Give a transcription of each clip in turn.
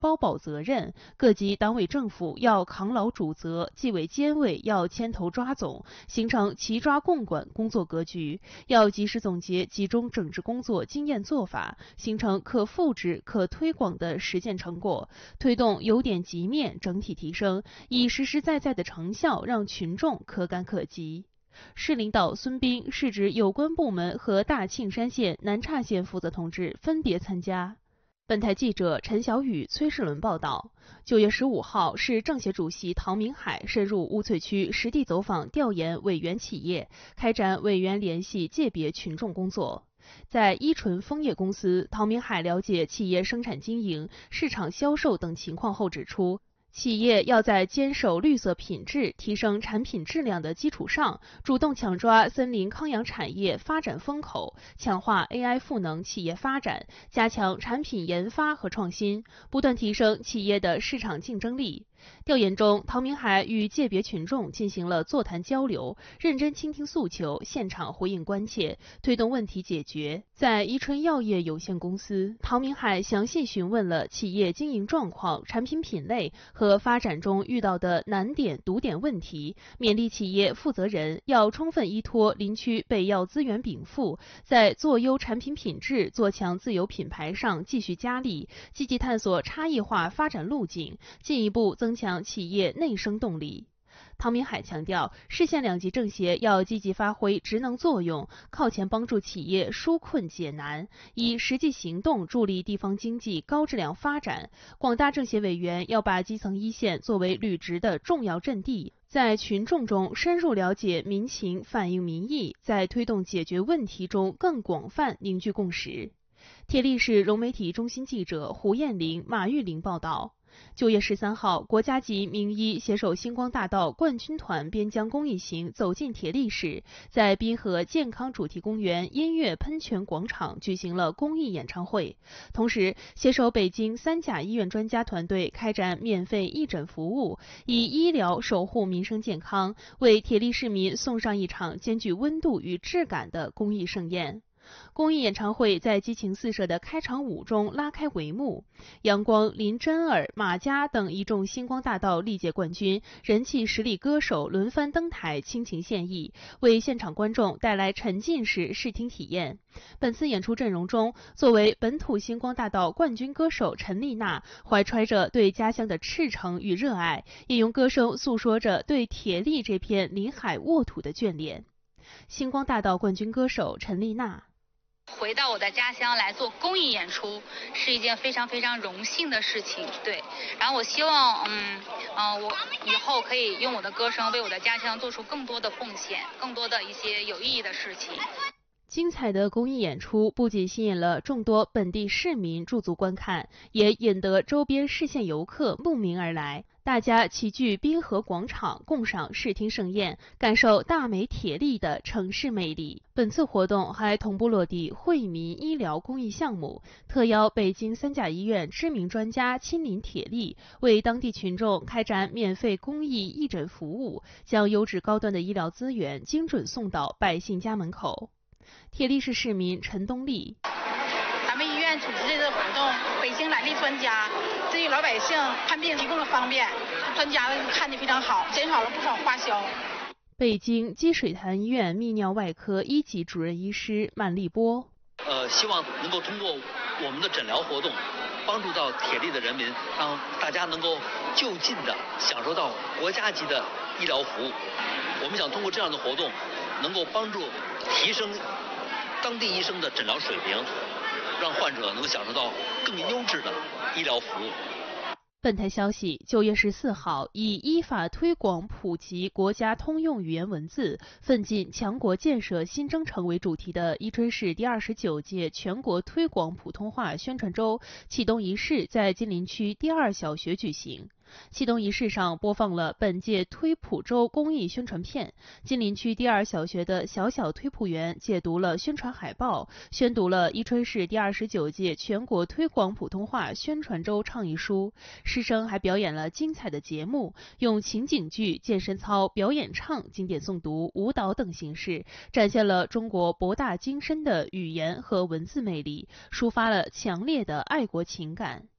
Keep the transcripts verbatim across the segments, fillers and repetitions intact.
包保责任，各级党委政府要扛牢主责，纪委监委要牵头抓总，形成齐抓共管工作格局，要及时总结集中整治工作经验做法，形成可复制、可推广的实践成果，推动由点及面整体提升，以实实在在的成效让群众可感可及。市领导孙斌、市直有关部门和大庆山县、南岔县负责同志分别参加。本台记者陈小雨、崔世伦报道。九月十五号，市政协主席陶明海深入乌翠区实地走访调研委员企业，开展委员联系界别群众工作。在依纯枫叶公司，陶明海了解企业生产经营、市场销售等情况后指出，企业要在坚守绿色品质、提升产品质量的基础上，主动抢抓森林康养产业发展风口，强化 A I 赋能企业发展，加强产品研发和创新，不断提升企业的市场竞争力。调研中，陶明海与界别群众进行了座谈交流，认真倾听诉求，现场回应关切，推动问题解决。在宜春药业有限公司，陶明海详细询问了企业经营状况、产品品类和发展中遇到的难点、堵点问题，勉励企业负责人要充分依托林区北药资源禀赋，在做优产品品质、做强自有品牌上继续加力，积极探索差异化发展路径，进一步增强企业内生动力。陶明海强调，市县两级政协要积极发挥职能作用，靠前帮助企业纾困解难，以实际行动助力地方经济高质量发展。广大政协委员要把基层一线作为履职的重要阵地，在群众中深入了解民情，反映民意，在推动解决问题中更广泛凝聚共识。铁力市融媒体中心记者胡艳玲、马玉玲报道。九月十三号，国家级名医携手星光大道冠军团边疆公益行走进铁力市，在滨河健康主题公园音乐喷泉广场举行了公益演唱会。同时，携手北京三甲医院专家团队开展免费义诊服务，以医疗守护民生健康，为铁力市民送上一场兼具温度与质感的公益盛宴。公益演唱会在激情四射的开场舞中拉开帷幕，阳光、林真儿、马佳等一众星光大道历届冠军、人气实力歌手轮番登台倾情献艺，为现场观众带来沉浸式视听体验。本次演出阵容中，作为本土星光大道冠军歌手陈丽娜，怀揣着对家乡的赤诚与热爱，也用歌声诉说着对铁力这片临海沃土的眷恋。星光大道冠军歌手陈丽娜。 回到我的家乡来做公益演出是一件非常非常荣幸的事情，对。然后我希望，嗯，嗯、呃，我以后可以用我的歌声为我的家乡做出更多的奉献，更多的一些有意义的事情。 精彩的公益演出不仅吸引了众多本地市民驻足观看，也引得周边市县游客慕名而来。大家齐聚滨河广场，共赏视听盛宴，感受大美铁力的城市魅力。本次活动还同步落地惠民医疗公益项目，特邀北京三甲医院知名专家亲临铁力，为当地群众开展免费公益义诊服务，将优质高端的医疗资源精准送到百姓家门口。铁力市市民陈东丽。 咱们医院组织这个活动，北京来的专家对于老百姓看病提供了方便，专家看得非常好，减少了不少花销。 北京积水潭医院泌尿外科一级主任医师曼丽波。 呃，希望能够通过我们的诊疗活动，帮助到铁力的人民，让大家能够就近的享受到国家级的医疗服务。我们想通过这样的活动，能够帮助提升当地医生的诊疗水平，让患者能享受到更优质的医疗服务。 本台消息，九月十四号，以依法推广普及国家通用语言文字，奋进强国建设新征程为主题的宜春市第二十九届全国推广普通话宣传周启动仪式在金陵区第二小学举行。启动仪式上播放了本届推普周公益宣传片，金陵区第二小学的小小推普员解读了宣传海报，宣读了宜春市第二十九届全国推广普通话宣传周倡议书。师生还表演了精彩的节目，用情景剧、健身操、表演唱、经典诵读、舞蹈等形式，展现了中国博大精深的语言和文字魅力，抒发了强烈的爱国情感。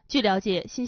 据了解，新